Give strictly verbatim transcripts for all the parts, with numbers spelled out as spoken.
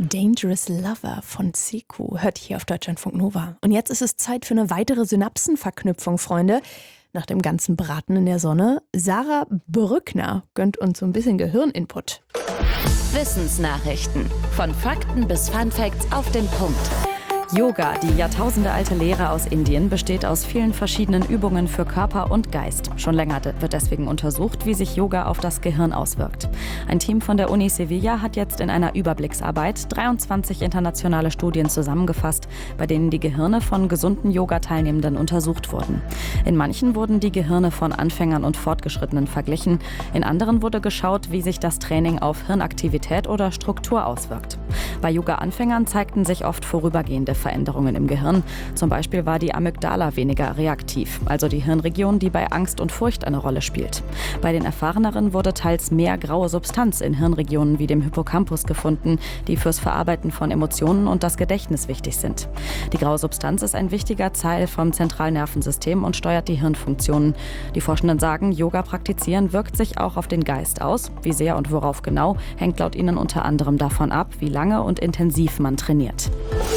Dangerous Lover von Seku hört hier auf Deutschlandfunk Nova. Und jetzt ist es Zeit für eine weitere Synapsenverknüpfung, Freunde. Nach dem ganzen Braten in der Sonne. Sarah Brückner gönnt uns so ein bisschen Gehirninput. Wissensnachrichten. Von Fakten bis Funfacts auf den Punkt. Yoga, die jahrtausendealte Lehre aus Indien, besteht aus vielen verschiedenen Übungen für Körper und Geist. Schon länger wird deswegen untersucht, wie sich Yoga auf das Gehirn auswirkt. Ein Team von der Uni Sevilla hat jetzt in einer Überblicksarbeit dreiundzwanzig internationale Studien zusammengefasst, bei denen die Gehirne von gesunden Yoga-Teilnehmenden untersucht wurden. In manchen wurden die Gehirne von Anfängern und Fortgeschrittenen verglichen. In anderen wurde geschaut, wie sich das Training auf Hirnaktivität oder Struktur auswirkt. Bei Yoga-Anfängern zeigten sich oft vorübergehende Veränderungen im Gehirn. Zum Beispiel war die Amygdala weniger reaktiv, also die Hirnregion, die bei Angst und Furcht eine Rolle spielt. Bei den Erfahreneren wurde teils mehr graue Substanz in Hirnregionen wie dem Hippocampus gefunden, die fürs Verarbeiten von Emotionen und das Gedächtnis wichtig sind. Die graue Substanz ist ein wichtiger Teil vom Zentralnervensystem und steuert die Hirnfunktionen. Die Forschenden sagen, Yoga praktizieren wirkt sich auch auf den Geist aus. Wie sehr und worauf genau, hängt laut ihnen unter anderem davon ab, wie lange und intensiv man trainiert.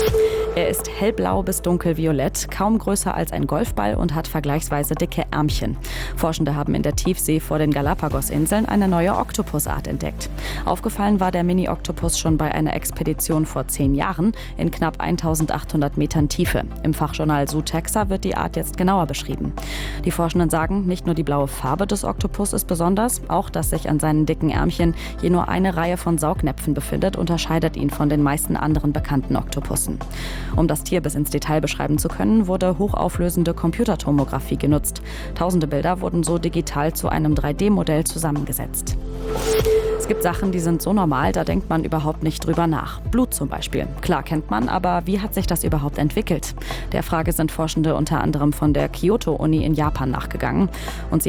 Er ist hellblau bis dunkelviolett, kaum größer als ein Golfball und hat vergleichsweise dicke Ärmchen. Forschende haben in der Tiefsee vor den Galapagos-Inseln eine neue Oktopusart entdeckt. Aufgefallen war der Mini-Oktopus schon bei einer Expedition vor zehn Jahren in knapp eintausendachthundert Metern Tiefe. Im Fachjournal Zootaxa wird die Art jetzt genauer beschrieben. Die Forschenden sagen, nicht nur die blaue Farbe des Oktopus ist besonders, auch dass sich an seinen dicken Ärmchen je nur eine Reihe von Saugnäpfen befindet, unterscheidet ihn von den meisten anderen bekannten Oktopussen. Um das Tier bis ins Detail beschreiben zu können, wurde hochauflösende Computertomographie genutzt. Tausende Bilder wurden so digital zu einem drei D Modell zusammengesetzt. Es gibt Sachen, die sind so normal, da denkt man überhaupt nicht drüber nach. Blut zum Beispiel. Klar kennt man, aber wie hat sich das überhaupt entwickelt? Der Frage sind Forschende unter anderem von der Kyoto-Uni in Japan nachgegangen. Und sie